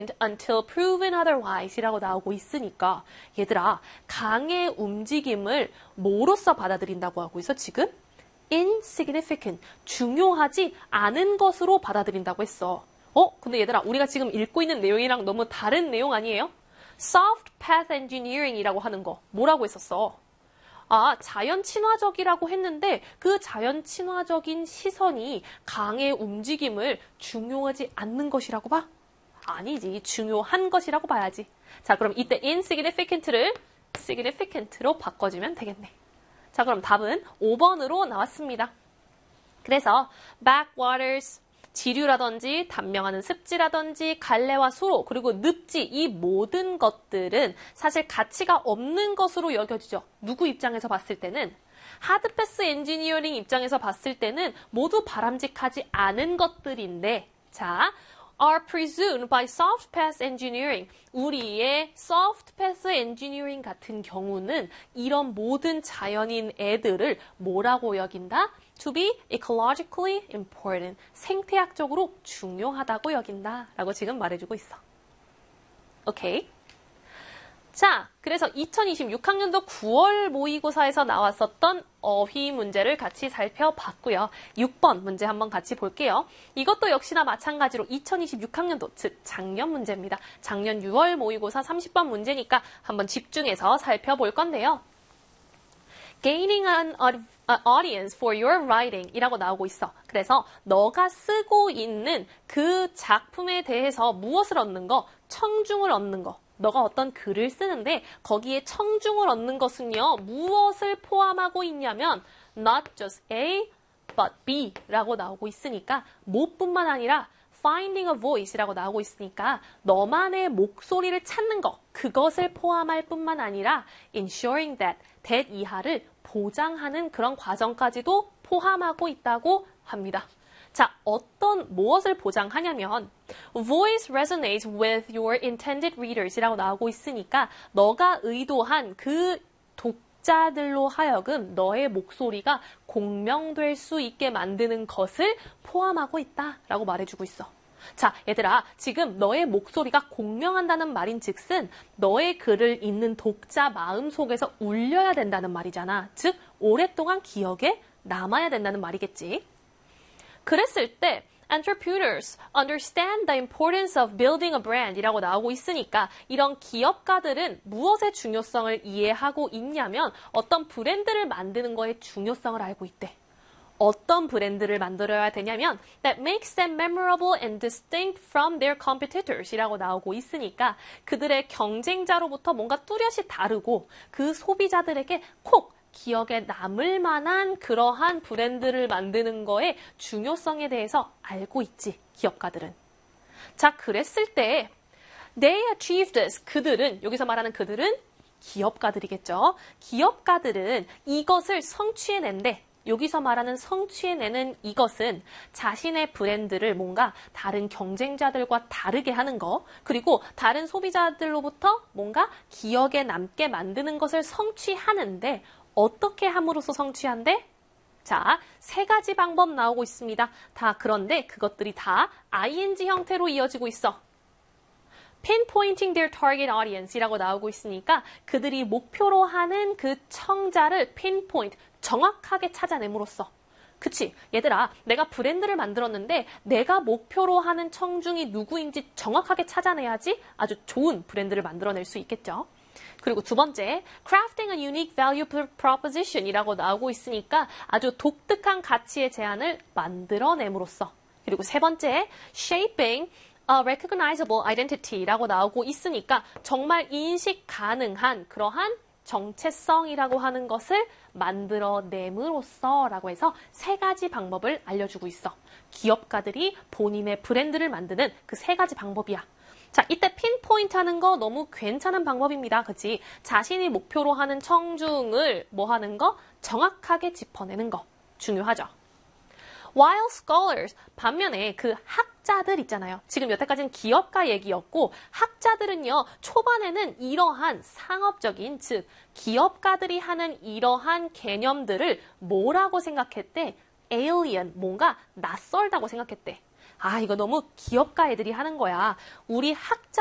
until proven otherwise 이라고 나오고 있으니까 얘들아 강의 움직임을 뭐로써 받아들인다고 하고 있어 지금? insignificant, 중요하지 않은 것으로 받아들인다고 했어. 근데 얘들아 우리가 지금 읽고 있는 내용이랑 너무 다른 내용 아니에요? soft path engineering이라고 하는 거 뭐라고 했었어? 자연 친화적이라고 했는데 그 자연 친화적인 시선이 강의 움직임을 중요하지 않는 것이라고 봐? 아니지. 중요한 것이라고 봐야지. 자, 그럼 이때 insignificant를 significant로 바꿔주면 되겠네. 자, 그럼 답은 5번으로 나왔습니다. 그래서 backwaters, 지류라든지 단명하는 습지라든지 갈래와 수로 그리고 늪지 이 모든 것들은 사실 가치가 없는 것으로 여겨지죠. 누구 입장에서 봤을 때는 하드패스 엔지니어링 입장에서 봤을 때는 모두 바람직하지 않은 것들인데 자 are presumed by soft path engineering. 우리의 soft path engineering 같은 경우는 이런 모든 자연인 애들을 뭐라고 여긴다? To be ecologically important. 생태학적으로 중요하다고 여긴다. 라고 지금 말해주고 있어. 오케이. 자, 그래서 2026학년도 9월 모의고사에서 나왔었던 어휘 문제를 같이 살펴봤고요. 6번 문제 한번 같이 볼게요. 이것도 역시나 마찬가지로 2026학년도, 즉 작년 문제입니다. 작년 6월 모의고사 30번 문제니까 한번 집중해서 살펴볼 건데요. Gaining an audience for your writing 이라고 나오고 있어. 그래서 너가 쓰고 있는 그 작품에 대해서 무엇을 얻는 거? 청중을 얻는 거. 너가 어떤 글을 쓰는데 거기에 청중을 얻는 것은요. 무엇을 포함하고 있냐면 not just A but B 라고 나오고 있으니까 뭐뿐만 아니라 finding a voice 라고 나오고 있으니까 너만의 목소리를 찾는 거 그것을 포함할 뿐만 아니라 ensuring that 이하를 보장하는 그런 과정까지도 포함하고 있다고 합니다. 자, 무엇을 보장하냐면 voice resonates with your intended readers 이라고 나오고 있으니까 너가 의도한 그 독자들로 하여금 너의 목소리가 공명될 수 있게 만드는 것을 포함하고 있다라고 말해주고 있어. 자, 얘들아, 지금 너의 목소리가 공명한다는 말인 즉슨 너의 글을 읽는 독자 마음속에서 울려야 된다는 말이잖아. 즉, 오랫동안 기억에 남아야 된다는 말이겠지. 그랬을 때 entrepreneurs understand the importance of building a brand 이라고 나오고 있으니까 이런 기업가들은 무엇의 중요성을 이해하고 있냐면 어떤 브랜드를 만드는 거의 중요성을 알고 있대. 어떤 브랜드를 만들어야 되냐면 that makes them memorable and distinct from their competitors 이라고 나오고 있으니까 그들의 경쟁자로부터 뭔가 뚜렷이 다르고 그 소비자들에게 콕 기억에 남을 만한 그러한 브랜드를 만드는 거의 중요성에 대해서 알고 있지, 기업가들은. 자, 그랬을 때 they achieved this. 그들은, 여기서 말하는 그들은 기업가들이겠죠. 기업가들은 이것을 성취해낸대. 여기서 말하는 성취해내는 이것은 자신의 브랜드를 뭔가 다른 경쟁자들과 다르게 하는 거, 그리고 다른 소비자들로부터 뭔가 기억에 남게 만드는 것을 성취하는데 어떻게 함으로써 성취한대? 자, 3가지 방법 나오고 있습니다. 다 그런데 그것들이 다 ing 형태로 이어지고 있어. pinpointing their target audience 이라고 나오고 있으니까 그들이 목표로 하는 그 청자를 pinpoint, 정확하게 찾아냄으로써. 그치? 얘들아, 내가 브랜드를 만들었는데 내가 목표로 하는 청중이 누구인지 정확하게 찾아내야지 아주 좋은 브랜드를 만들어낼 수 있겠죠. 그리고 2번째, crafting a unique value proposition 이라고 나오고 있으니까 아주 독특한 가치의 제안을 만들어냄으로써. 그리고 3번째, shaping a recognizable identity 라고 나오고 있으니까 정말 인식 가능한 그러한 정체성이라고 하는 것을 만들어냄으로써 라고 해서 3가지 방법을 알려주고 있어. 기업가들이 본인의 브랜드를 만드는 그 3가지 방법이야. 자, 이때 핀포인트 하는 거 너무 괜찮은 방법입니다. 그치? 자신이 목표로 하는 청중을 뭐 하는 거? 정확하게 짚어내는 거. 중요하죠. While scholars, 반면에 그 학자들 있잖아요. 지금 여태까지는 기업가 얘기였고 학자들은요. 초반에는 이러한 상업적인, 즉 기업가들이 하는 이러한 개념들을 뭐라고 생각했대? alien, 뭔가 낯설다고 생각했대. 아, 이거 너무 기업가 애들이 하는 거야. 우리 학자